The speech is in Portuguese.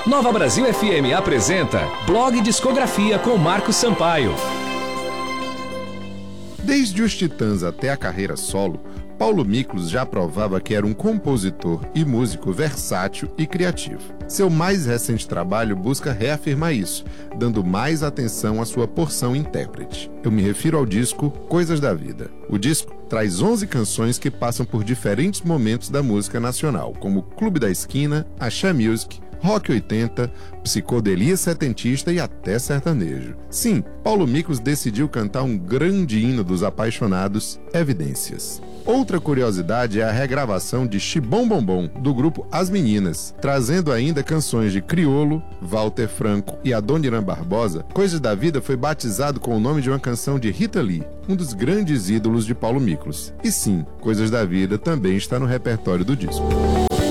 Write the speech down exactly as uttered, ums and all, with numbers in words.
Nova Brasil F M apresenta Blog Discografia com Marcos Sampaio. Desde os Titãs até a carreira solo, Paulo Miklos já provava que era um compositor e músico versátil e criativo. Seu mais recente trabalho busca reafirmar isso, dando mais atenção à sua porção intérprete. Eu me refiro ao disco Coisas da Vida. O disco traz onze canções que passam por diferentes momentos da música nacional, como Clube da Esquina, Axé Music, Rock oitenta, psicodelia setentista e até sertanejo. Sim, Paulo Miklos decidiu cantar um grande hino dos apaixonados, Evidências. Outra curiosidade é a regravação de Xibom Bom Bom, do grupo As Meninas, trazendo ainda canções de Criolo, Walter Franco e Adoniran Barbosa. Coisas da Vida foi batizado com o nome de uma canção de Rita Lee, um dos grandes ídolos de Paulo Miklos. E sim, Coisas da Vida também está no repertório do disco.